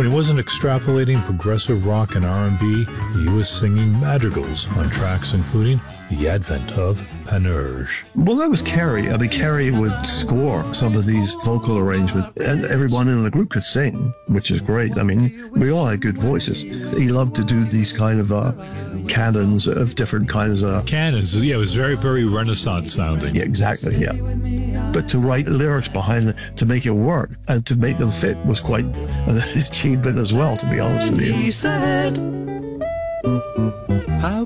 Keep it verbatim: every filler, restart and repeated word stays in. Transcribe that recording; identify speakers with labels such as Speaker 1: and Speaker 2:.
Speaker 1: When he wasn't extrapolating progressive rock and R and B, he was singing madrigals on tracks including The Advent of Panurge.
Speaker 2: Well, that was Kerry. I mean, Kerry would score some of these vocal arrangements, and everyone in the group could sing, which is great. I mean, we all had good voices. He loved to do these kind of uh, canons of different kinds of...
Speaker 1: Canons, yeah, it was very, very Renaissance sounding.
Speaker 2: Yeah, exactly, yeah. But to write lyrics behind it, to make it work, and to make them fit was quite an achievement as well, to be honest with you.
Speaker 3: He said...